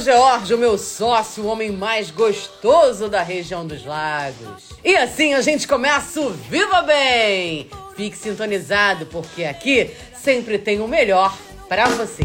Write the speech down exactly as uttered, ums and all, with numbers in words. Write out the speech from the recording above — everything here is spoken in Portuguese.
George, o meu sócio, o homem mais gostoso da região dos lagos. E assim a gente começa o Viva Bem! Fique sintonizado, porque aqui sempre tem o melhor pra você.